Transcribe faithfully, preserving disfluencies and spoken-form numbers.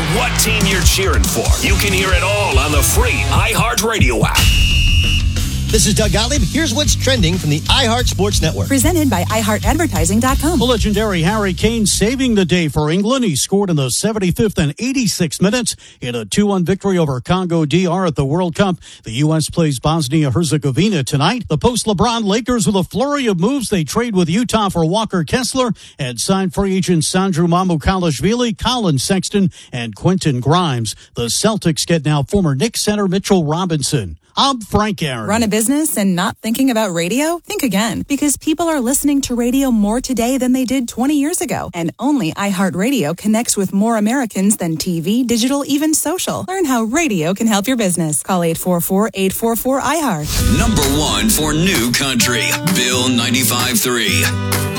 what team you're cheering for. You can hear it all on the free iHeartRadio app. This is Doug Gottlieb. Here's what's trending from the iHeart Sports Network. Presented by i heart advertising dot com. The legendary Harry Kane saving the day for England. He scored in the seventy-fifth and eighty-sixth minutes in a two one victory over Congo D R at the World Cup. The U S plays Bosnia-Herzegovina tonight. The post-LeBron Lakers with a flurry of moves. They trade with Utah for Walker Kessler and signed free agents Sandro Mamukalashvili, Colin Sexton, and Quentin Grimes. The Celtics get now former Knicks center Mitchell Robinson. I'm Frank Aaron. Run a business and not thinking about radio? Think again, because people are listening to radio more today than they did twenty years ago. And only iHeartRadio connects with more Americans than T V, digital, even social. Learn how radio can help your business. Call eight four four, eight four four, iHeart. Number one for new country, Bill ninety-five point three.